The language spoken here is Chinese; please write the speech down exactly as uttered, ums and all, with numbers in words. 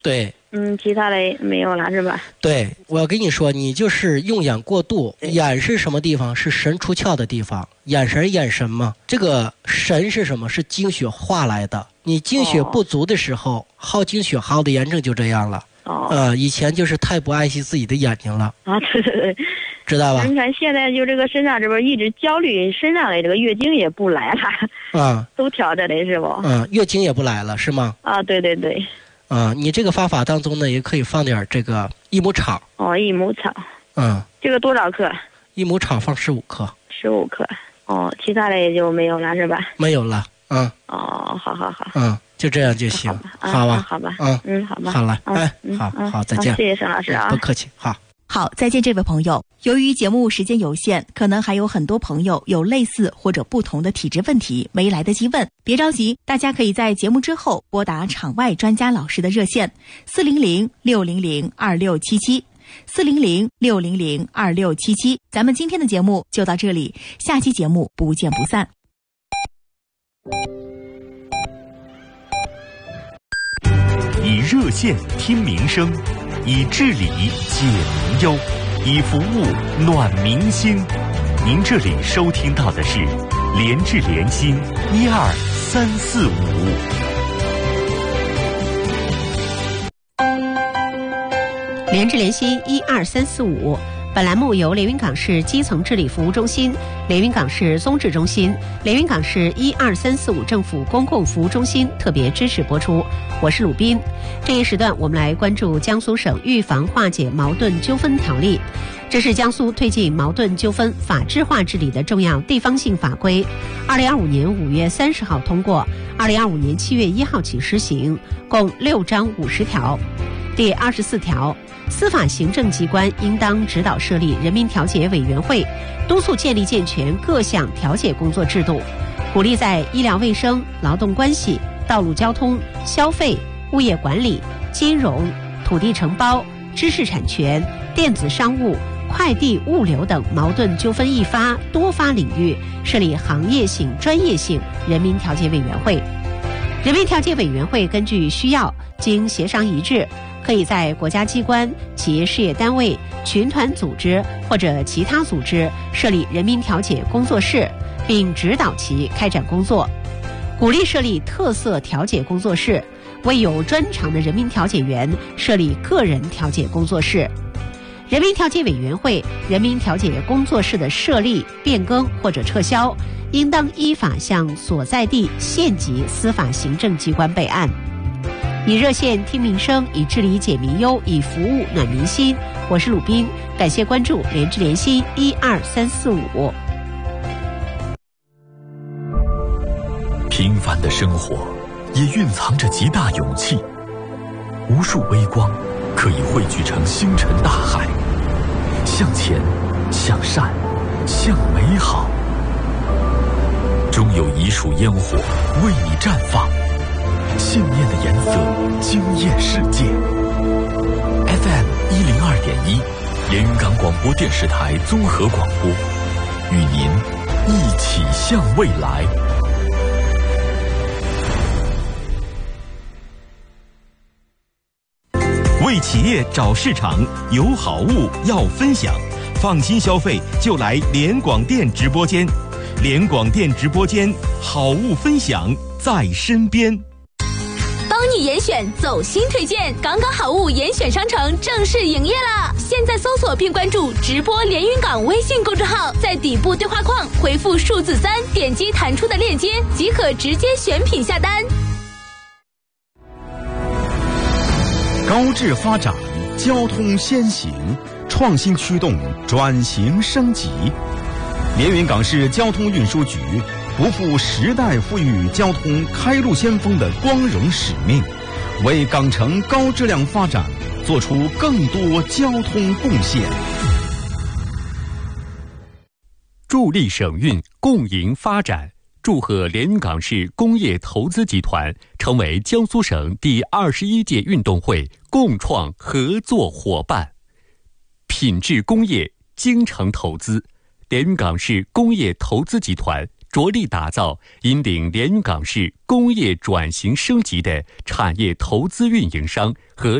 对。 嗯，其他的没有了是吧？ 对，我要跟你说，你就是用眼过度。眼是什么地方？是神出窍的地方。眼神眼神嘛，这个神是什么？是精血化来的。你精血不足的时候，哦、耗精血耗的炎症就这样了。哦，呃，以前就是太不爱惜自己的眼睛了。 啊，对对对， 知道吧？ 你看现在就这个身上这边一直焦虑，身上的这个月经也不来了。啊，都调着的是不？ 嗯，月经也不来了，是吗？ 啊，对对对。 啊，你这个方法当中呢，也可以放点这个益母草。 哦，益母草。 嗯， 这个多少克？ 益母草放十五克。 十五克。哦，其他的也就没有了，是吧？ 没有了。嗯。 哦，好好好。 嗯，就这样就行， 好吧？ 好吧。 嗯嗯，好吧。 好了， 嗯、 哎，嗯、好好，再见。 谢谢沈老师啊， 不客气，好。 好，再见，这位朋友。由于节目时间有限，可能还有很多朋友有类似或者不同的体质问题没来得及问，别着急，大家可以在节目之后拨打场外专家老师的热线四零零六零零二六七七四零零六零零二六七七。咱们今天的节目就到这里，下期节目不见不散。 以热线听民生，以治理解民忧，以服务暖民心。您这里收听到的是联治联心一二三四五。 联治联心一二三四五。本栏目由连云港市基层治理服务中心、连云港市综治中心、连云港市一二三四五政府公共服务中心特别支持播出。我是鲁斌。这一时段我们来关注江苏省预防化解矛盾纠纷条例。这是江苏推进矛盾纠纷法治化治理的重要地方性法规，二零二五年五月三十号通过，二零二五年七月一号起施行，共六章五十条。第二十四条，司法行政机关应当指导设立人民调解委员会，督促建立健全各项调解工作制度，鼓励在医疗卫生、劳动关系、道路交通、消费、物业管理、金融、土地承包、知识产权、电子商务、快递物流等矛盾纠纷易发、多发领域设立行业性、专业性人民调解委员会。人民调解委员会根据需要，经协商一致，可以在国家机关、企业事业单位、群团组织或者其他组织设立人民调解工作室，并指导其开展工作。鼓励设立特色调解工作室，为有专长的人民调解员设立个人调解工作室。人民调解委员会、人民调解工作室的设立、变更或者撤销，应当依法向所在地县级司法行政机关备案。以热线听民生，以治理解民忧，以服务暖民心。我是鲁斌，感谢关注联治联心一二三四五。 平凡的生活也蕴藏着极大勇气，无数微光可以汇聚成星辰大海。向前，向善，向美好，终有一束烟火为你绽放。信念的颜色惊艳世界。F M 一零二点一，连云港广播电视台综合广播，与您一起向未来。为企业找市场，有好物要分享，放心消费就来联广电直播间。联广电直播间，好物分享在身边。 帮你严选走心推荐，港港好物严选商城正式营业啦！现在搜索并关注直播连云港微信公众号，在底部对话框回复数字三，点击弹出的链接即可直接选品下单。 高质发展，交通先行，创新驱动，转型升级。连云港市交通运输局不负时代赋予交通开路先锋的光荣使命，为港城高质量发展做出更多交通贡献。 助力省运，共赢发展。祝贺连云港市工业投资集团成为江苏省第二十一届运动会共创合作伙伴。品质工业，精诚投资。连云港市工业投资集团着力打造引领连云港市工业转型升级的产业投资运营商和